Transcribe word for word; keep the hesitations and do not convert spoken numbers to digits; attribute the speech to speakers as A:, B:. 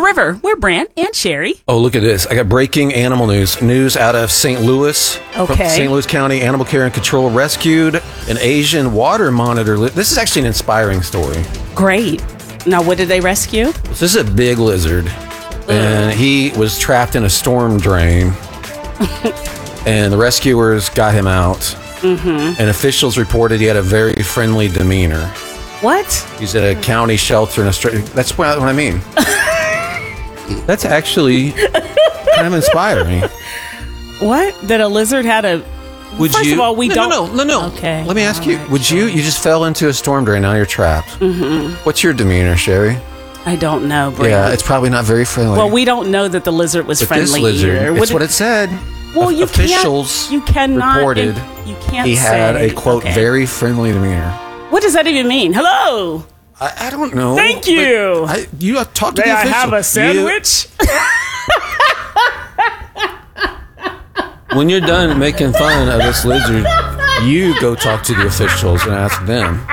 A: river. We're Brant and Sherry.
B: Oh, look at this. I got breaking animal news. News out of Saint Louis.
A: Okay.
B: Saint Louis County Animal Care and Control rescued an Asian water monitor. Li- this is actually an inspiring story.
A: Great. Now, what did they rescue?
B: This is a big lizard, and he was trapped in a storm drain, and the rescuers got him out, mm-hmm. and officials reported he had a very friendly demeanor.
A: What?
B: He's at a county shelter in Australia. That's what I mean. That's actually kind of inspiring.
A: What? That a lizard had a...
B: Would
A: First
B: you,
A: of all, we
B: no,
A: don't...
B: No, no, no, no.
A: Okay.
B: Let me ask
A: all
B: you.
A: right,
B: Would
A: sure.
B: you... You just fell into a storm drain. Now you're trapped.
A: Mm-hmm.
B: What's your demeanor, Sherry?
A: I don't know, Brant.
B: Yeah, it's probably not very friendly.
A: Well, we don't know that the lizard was
B: but
A: friendly
B: this lizard,
A: either.
B: it's what it said.
A: Well, you
B: officials
A: can't, you cannot,
B: reported
A: you can't
B: he had
A: say,
B: a, quote,
A: okay.
B: very friendly demeanor.
A: What does that even mean? Hello?
B: I, I don't know.
A: Thank you.
B: I, you talk to
A: May
B: the
A: I
B: official.
A: have a sandwich?
B: You, when you're done making fun of this lizard, you go talk to the officials and ask them.